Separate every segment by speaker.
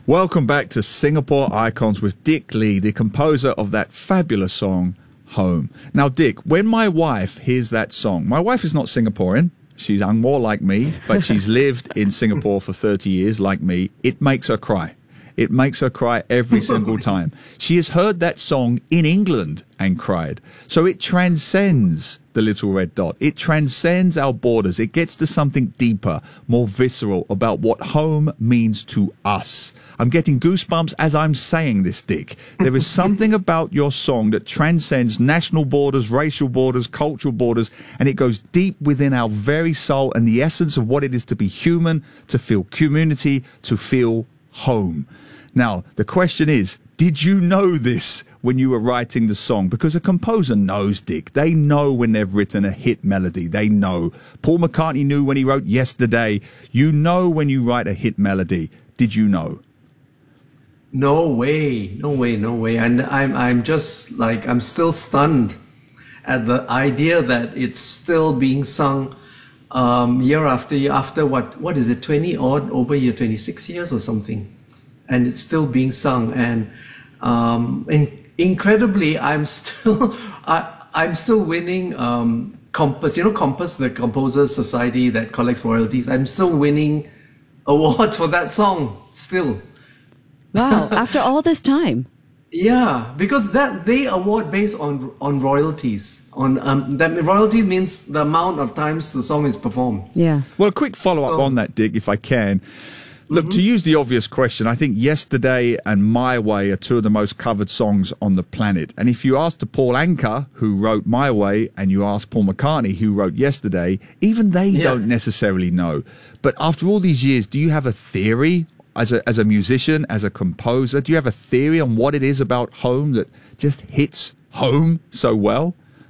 Speaker 1: Welcome back to Singapore Icons with Dick Lee, the composer of that fabulous song, Home. Now, Dick, when my wife hears that song, my wife is not Singaporean. She's more like me, but she's lived in Singapore for 30 years like me. It makes her cry. It makes her cry every single time. She has heard that song in England and cried. So it transcends the Little Red Dot. It transcends our borders. It gets to something deeper, more visceral about what home means to us. I'm getting goosebumps as I'm saying this, Dick. There is something about your song that transcends national borders, racial borders, cultural borders, and it goes deep within our very soul and the essence of what it is to be human, to feel community, to feel home. Now, the question is, did you know this when you were writing the song? Because a composer knows, Dick. They know when they've written a hit melody. They know. Paul McCartney knew when he wrote Yesterday. You know when you write a hit melody. Did you know?
Speaker 2: No way, no way, no way. And I'm just like, I'm still stunned at the idea that it's still being sung year after year, after what is it, 20 odd, over year, 26 years or something. And it's still being sung. And incredibly, I'm still winning Compass. You know Compass, the Composers Society that collects royalties. I'm still winning awards for that song still.
Speaker 3: Wow, after all this time.
Speaker 2: Yeah, because they award based on royalties. That royalties means the amount of times the song is performed.
Speaker 3: Yeah.
Speaker 1: Well, a quick follow-up on that, Dick, if I can. Look, to use the obvious question, I think Yesterday and My Way are two of the most covered songs on the planet. And if you ask Paul Anka, who wrote My Way, and you ask Paul McCartney, who wrote Yesterday, even they don't necessarily know. But after all these years, do you have a theory as a musician, as a composer? Do you have a theory on what it is about home that just hits home so well?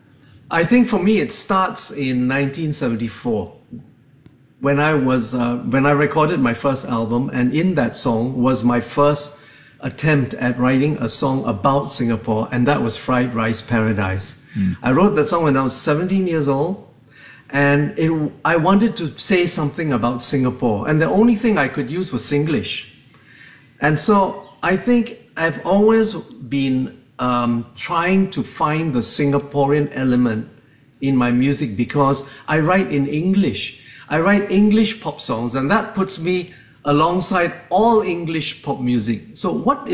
Speaker 2: I think for me, it starts in 1974. When I recorded my first album, and in that song was my first attempt at writing a song about Singapore, and that was Fried Rice Paradise. I wrote that song when I was 17 years old, and I wanted to say something about Singapore, and the only thing I could use was Singlish. And so I think I've always been trying to find the Singaporean element in my music because I write in English. I write English pop songs, and that puts me alongside all English pop music. So what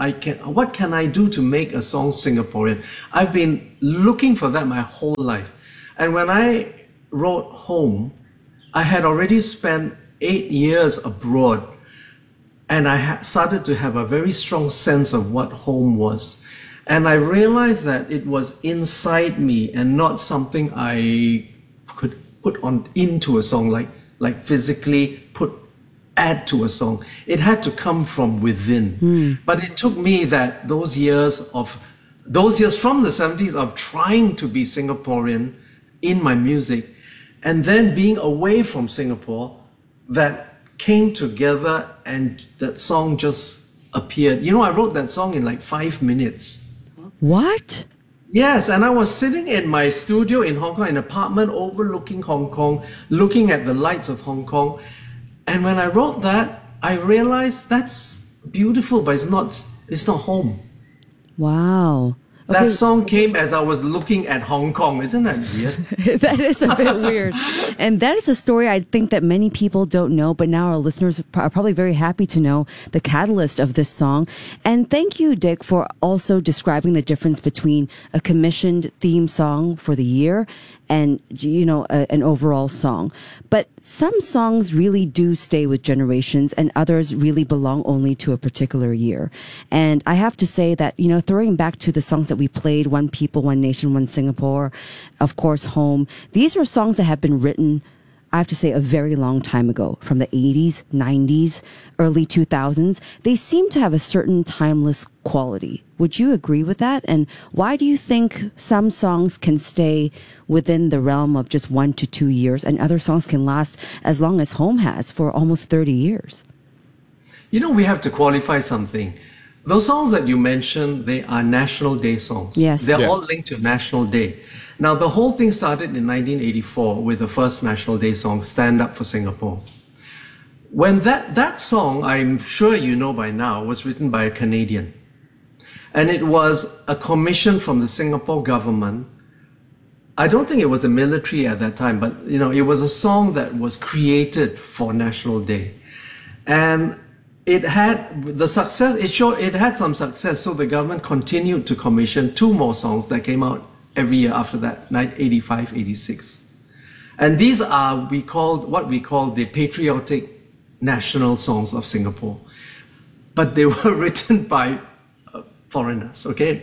Speaker 2: can I do to make a song Singaporean? I've been looking for that my whole life. And when I wrote Home, I had already spent 8 years abroad, and I started to have a very strong sense of what home was. And I realized that it was inside me and not something I could put into a song, like physically add to a song. It had to come from within. But it took me those years from the 70s of trying to be Singaporean in my music, and then being away from Singapore, that came together, and that song just appeared. You know, I wrote that song in like 5 minutes.
Speaker 3: What?
Speaker 2: Yes, and I was sitting in my studio in Hong Kong, an apartment overlooking Hong Kong, looking at the lights of Hong Kong. And when I wrote that, I realized that's beautiful, but it's not home.
Speaker 3: Wow.
Speaker 2: Okay. That song came as I was looking at Hong Kong. Isn't that weird?
Speaker 3: That is a bit weird. And that is a story I think that many people don't know, but now our listeners are probably very happy to know the catalyst of this song. And thank you, Dick, for also describing the difference between a commissioned theme song for the year and, you know, an overall song. But some songs really do stay with generations, and others really belong only to a particular year. And I have to say that, you know, throwing back to the songs that we played, One People, One Nation, One Singapore, of course, Home, these were songs that have been written, I have to say, a very long time ago, from the 80s, 90s, early 2000s. They seem to have a certain timeless quality. Would you agree with that? And why do you think some songs can stay within the realm of just 1 to 2 years, and other songs can last as long as Home has, for almost 30 years?
Speaker 2: You know, we have to qualify something. Those songs that you mentioned, they are National Day songs.
Speaker 3: Yes.
Speaker 2: They're all linked to National Day. Now, the whole thing started in 1984 with the first National Day song, Stand Up for Singapore. when that song, I'm sure you know by now, was written by a Canadian. And it was a commission from the Singapore government. I don't think it was the military at that time, but it was a song that was created for National Day. And it had the success, it had some success, so the government continued to commission 2 more songs that came out every year after that, 85, 86. And these are what we call the patriotic national songs of Singapore. But they were written by foreigners, okay?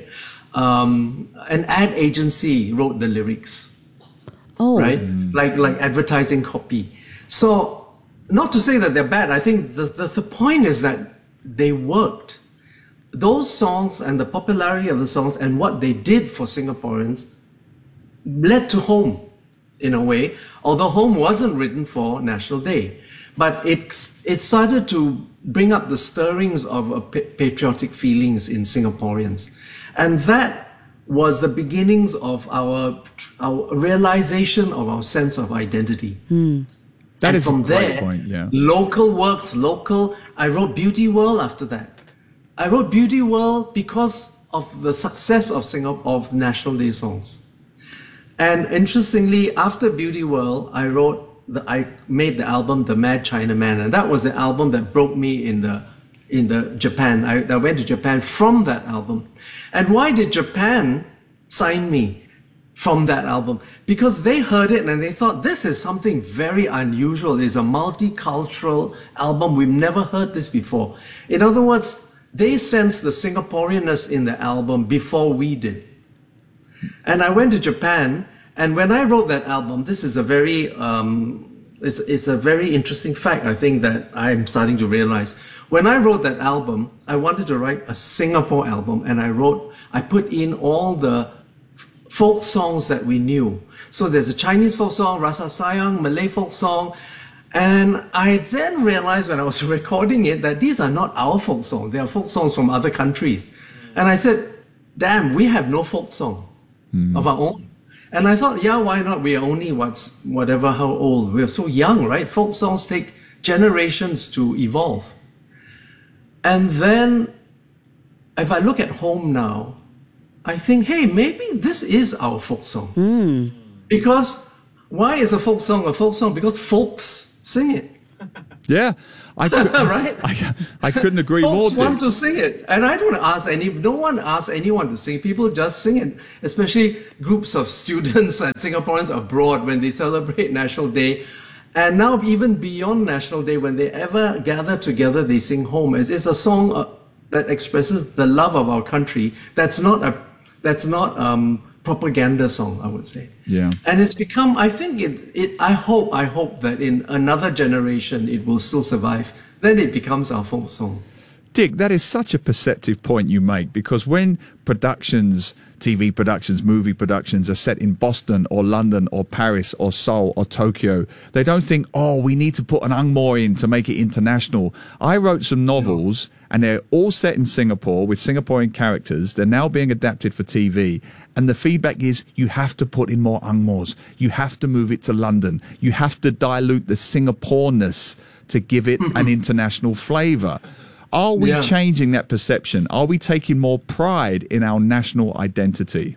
Speaker 2: An ad agency wrote the lyrics.
Speaker 3: Oh.
Speaker 2: Right? Like advertising copy. So, not to say that they're bad, I think the point is that they worked. Those songs and the popularity of the songs and what they did for Singaporeans led to Home, in a way, although Home wasn't written for National Day. But it started to bring up the stirrings of patriotic feelings in Singaporeans. And that was the beginnings of our realization of our sense of identity.
Speaker 1: That
Speaker 2: and
Speaker 1: is
Speaker 2: from
Speaker 1: a great
Speaker 2: there,
Speaker 1: point, yeah.
Speaker 2: Local works, I wrote Beauty World after that. I wrote Beauty World because of the success of National Day songs. And interestingly, after Beauty World, I made the album The Mad Chinaman, and that was the album that broke me in the Japan. I went to Japan from that album. And why did Japan sign me from that album? Because they heard it and they thought, this is something very unusual. It's a multicultural album. We've never heard this before. In other words, they sensed the Singaporeanness in the album before we did. And I went to Japan, and when I wrote that album, this is a very, it's a very interesting fact, I think, that I'm starting to realize. When I wrote that album, I wanted to write a Singapore album, and I put in all the folk songs that we knew. So there's a Chinese folk song, Rasa Sayang, Malay folk song, and I then realized when I was recording it that these are not our folk songs, they are folk songs from other countries. And I said, damn, we have no folk song of our own. And I thought, yeah, why not? We are only how old. We're so young, right? Folk songs take generations to evolve. And then, if I look at Home now, I think, hey, maybe this is our folk song. Because why is a folk song a folk song? Because folks sing it.
Speaker 1: Yeah,
Speaker 2: right?
Speaker 1: I couldn't agree more.
Speaker 2: Folks want to sing it, and no one asks anyone to sing. People just sing it, especially groups of students and Singaporeans abroad when they celebrate National Day. And now even beyond National Day, when they ever gather together, they sing Home. It's a song that expresses the love of our country. That's not propaganda song, I would say.
Speaker 1: Yeah.
Speaker 2: And it's become, I think I hope that in another generation it will still survive. Then it becomes our folk song.
Speaker 1: Dick, that is such a perceptive point you make, because when productions, TV productions, movie productions are set in Boston or London or Paris or Seoul or Tokyo, they don't think, oh, we need to put an Ang Mo in to make it international. I wrote some novels and they're all set in Singapore with Singaporean characters. They're now being adapted for TV. And the feedback is you have to put in more Ang Mos. You have to move it to London. You have to dilute the Singaporeness to give it an international flavour. Are we changing that perception? Are we taking more pride in our national identity?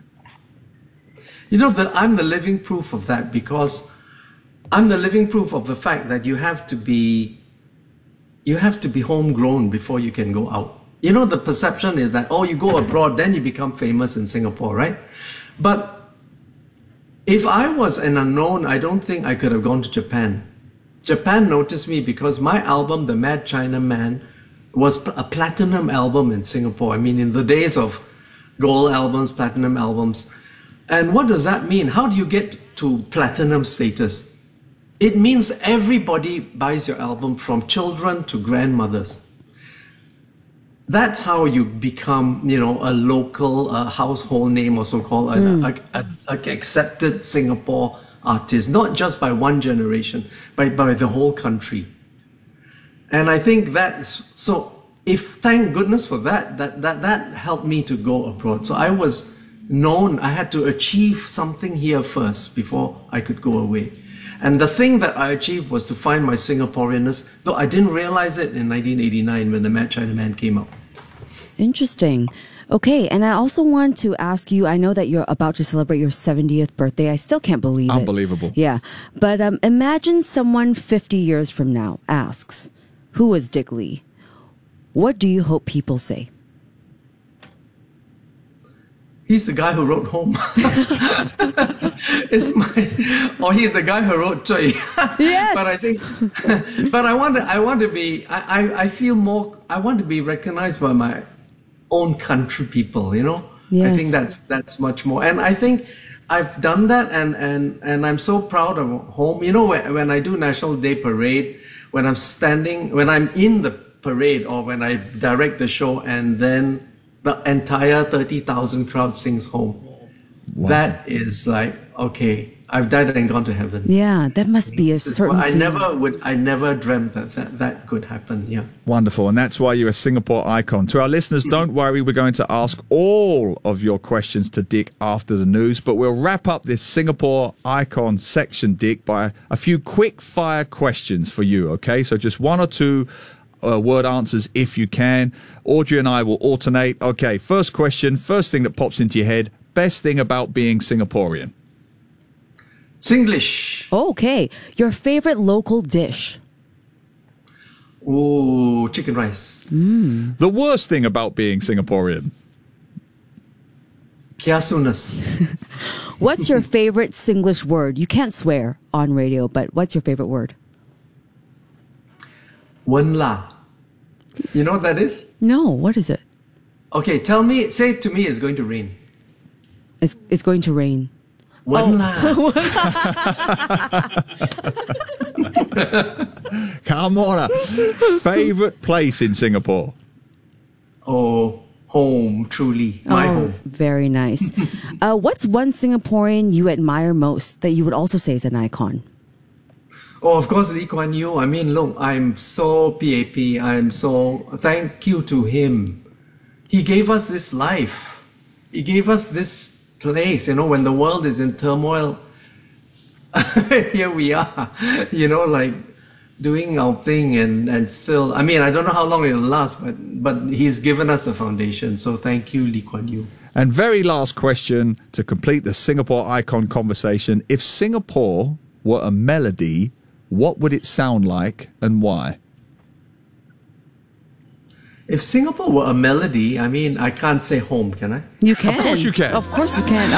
Speaker 2: I'm the living proof of that, because I'm the living proof of the fact that you have to be homegrown before you can go out. The perception is that, you go abroad, then you become famous in Singapore, right? But if I was an unknown, I don't think I could have gone to Japan. Japan noticed me because my album, The Mad Chinaman, was a platinum album in Singapore. I mean, in the days of gold albums, platinum albums. And what does that mean? How do you get to platinum status? It means everybody buys your album, from children to grandmothers. That's how you become, a local household name, or so-called an accepted Singapore artist, not just by one generation, but by the whole country. And I think thank goodness for that helped me to go abroad. So I was known, I had to achieve something here first before I could go away. And the thing that I achieved was to find my Singaporeanness, though I didn't realize it in 1989 when the Mad China Man came out.
Speaker 3: Interesting. Okay, and I also want to ask you, I know that you're about to celebrate your 70th birthday. I still can't believe it.
Speaker 1: Unbelievable.
Speaker 3: Yeah. But imagine someone 50 years from now asks, who was Dick Lee? What do you hope people say?
Speaker 2: He's the guy who wrote Home. He's the guy who wrote Zui.
Speaker 3: Yes.
Speaker 2: But I think, but I want to be, I feel more, I want to be recognized by my own country people, you know?
Speaker 3: Yes.
Speaker 2: I think that's much more. And I think I've done that and I'm so proud of Home. You know, when I do National Day Parade, when I'm in the parade or when I direct the show and then the entire 30,000 crowd sings Home. Wow. That is like, okay, I've died and gone to heaven.
Speaker 3: Yeah, that must be a certain
Speaker 2: I never dreamt that could happen. Yeah.
Speaker 1: Wonderful. And that's why you're a Singapore icon. To our listeners, don't worry, we're going to ask all of your questions to Dick after the news, but we'll wrap up this Singapore icon section, Dick, by a few quick fire questions for you, okay? So just one or two word answers if you can. Audrey and I will alternate. Okay, first question, first thing that pops into your head, best thing about being Singaporean?
Speaker 2: Singlish.
Speaker 3: Okay, your favorite local dish?
Speaker 2: Oh, chicken rice.
Speaker 1: The worst thing about being Singaporean?
Speaker 2: Kiasunas.
Speaker 3: What's your favorite Singlish word? You can't swear on radio, but what's your favorite word?
Speaker 2: Wen la. You know what that is?
Speaker 3: No, what is it?
Speaker 2: Okay, say it to me, it's going to rain.
Speaker 3: It's going to rain.
Speaker 2: Wen la.
Speaker 1: Come on. Favorite place in Singapore?
Speaker 2: Oh, home, truly. My home.
Speaker 3: Very nice. What's one Singaporean you admire most that you would also say is an icon?
Speaker 2: Oh, of course, Lee Kuan Yew. I mean, look, I'm so PAP. Thank you to him. He gave us this life. He gave us this place, you know, when the world is in turmoil. Here we are, you know, like doing our thing and still, I mean, I don't know how long it'll last, but he's given us a foundation. So thank you, Lee Kuan Yew.
Speaker 1: And very last question to complete the Singapore icon conversation. If Singapore were a melody, what would it sound like and why?
Speaker 2: If Singapore were a melody, I mean, I can't say home, can I?
Speaker 3: You can.
Speaker 1: Of course you can.
Speaker 3: Of course you can.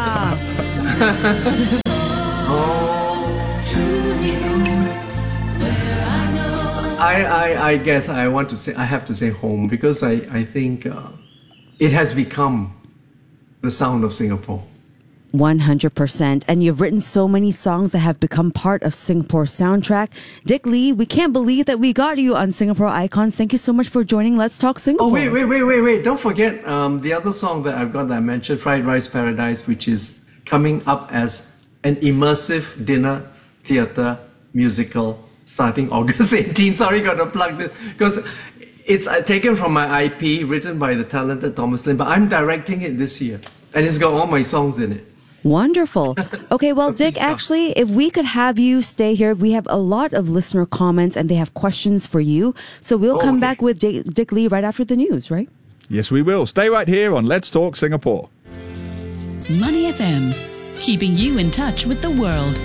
Speaker 2: I guess I have to say home because I think it has become the sound of Singapore.
Speaker 3: 100%. And you've written so many songs that have become part of Singapore's soundtrack. Dick Lee, we can't believe that we got you on Singapore Icons. Thank you so much for joining Let's Talk Singapore.
Speaker 2: Oh, wait. Don't forget the other song that I've got that I mentioned, Fried Rice Paradise, which is coming up as an immersive dinner theatre musical starting August 18th. Sorry, got to plug this because it's taken from my IP, written by the talented Thomas Lin, but I'm directing it this year. And it's got all my songs in it.
Speaker 3: Wonderful. Okay, well, Dick, actually, if we could have you stay here, we have a lot of listener comments and they have questions for you. So we'll come back with Dick Lee right after the news, right?
Speaker 1: Yes, we will. Stay right here on Let's Talk Singapore.
Speaker 4: Money FM, keeping you in touch with the world.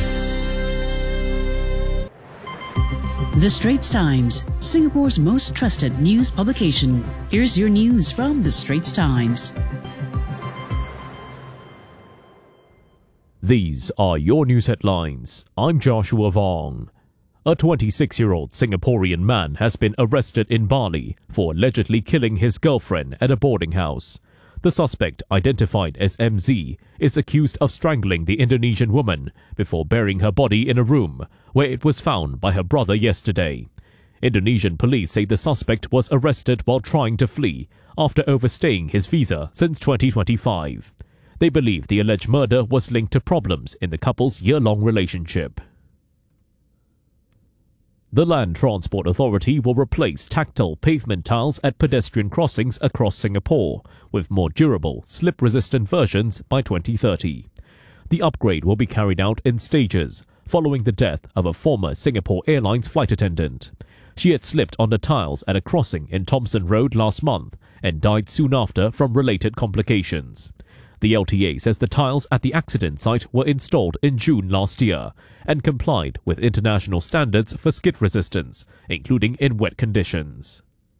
Speaker 4: The Straits Times, Singapore's most trusted news publication. Here's your news from The Straits Times.
Speaker 5: These are your news headlines. I'm Joshua Vong. A 26-year-old Singaporean man has been arrested in Bali for allegedly killing his girlfriend at a boarding house. The suspect, identified as MZ, is accused of strangling the Indonesian woman before burying her body in a room where it was found by her brother yesterday. Indonesian police say the suspect was arrested while trying to flee after overstaying his visa since 2025. They believe the alleged murder was linked to problems in the couple's year-long relationship. The Land Transport Authority will replace tactile pavement tiles at pedestrian crossings across Singapore with more durable, slip-resistant versions by 2030. The upgrade will be carried out in stages, following the death of a former Singapore Airlines flight attendant. She had slipped on the tiles at a crossing in Thomson Road last month and died soon after from related complications. The LTA says the tiles at the accident site were installed in June last year and complied with international standards for skid resistance, including in wet conditions.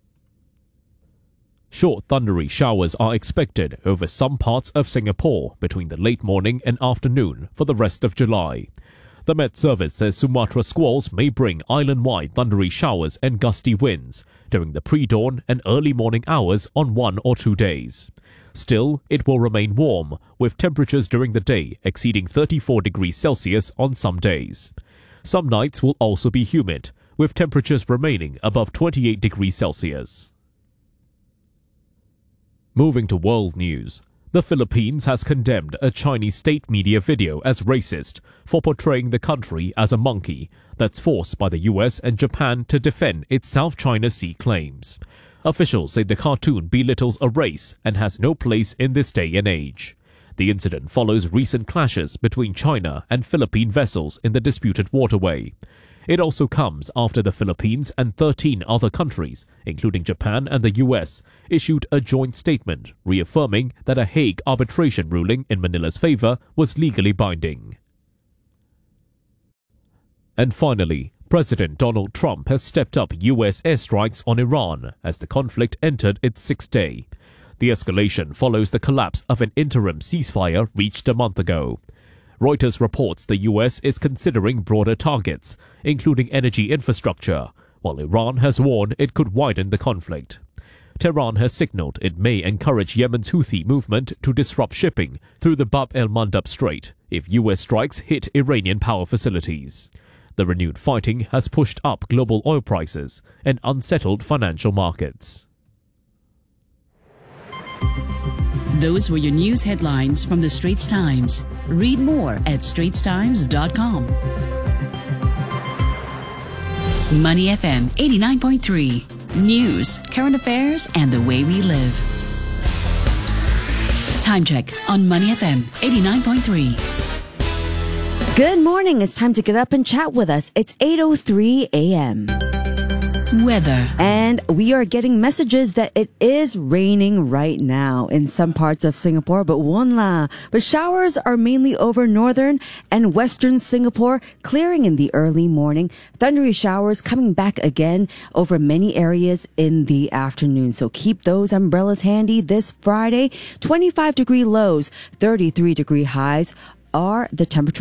Speaker 5: Short thundery showers are expected over some parts of Singapore between the late morning and afternoon for the rest of July. The Met Service says Sumatra squalls may bring island-wide thundery showers and gusty winds during the pre-dawn and early morning hours on 1 or 2 days. Still, it will remain warm, with temperatures during the day exceeding 34 degrees Celsius on some days. Some nights will also be humid, with temperatures remaining above 28 degrees Celsius. Moving to world news. The Philippines has condemned a Chinese state media video as racist for portraying the country as a monkey that's forced by the US and Japan to defend its South China Sea claims. Officials say the cartoon belittles a race and has no place in this day and age. The incident follows recent clashes between China and Philippine vessels in the disputed waterway. It also comes after the Philippines and 13 other countries, including Japan and the US, issued a joint statement reaffirming that a Hague arbitration ruling in Manila's favor was legally binding. And finally, President Donald Trump has stepped up US airstrikes on Iran as the conflict entered its sixth day. The escalation follows the collapse of an interim ceasefire reached a month ago. Reuters reports the US is considering broader targets, including energy infrastructure, while Iran has warned it could widen the conflict. Tehran has signaled it may encourage Yemen's Houthi movement to disrupt shipping through the Bab el-Mandab Strait if US strikes hit Iranian power facilities. The renewed fighting has pushed up global oil prices and unsettled financial markets.
Speaker 4: Those were your news headlines from the Straits Times. Read more at straitstimes.com. Money FM 89.3. News, current affairs, and the way we live. Time check on Money FM 89.3.
Speaker 3: Good morning. It's time to get up and chat with us. It's 8:03 a.m.
Speaker 4: Weather.
Speaker 3: And we are getting messages that it is raining right now in some parts of Singapore, but showers are mainly over northern and western Singapore, clearing in the early morning. Thundery showers coming back again over many areas in the afternoon. So keep those umbrellas handy this Friday. 25-degree lows, 33-degree highs are the temperature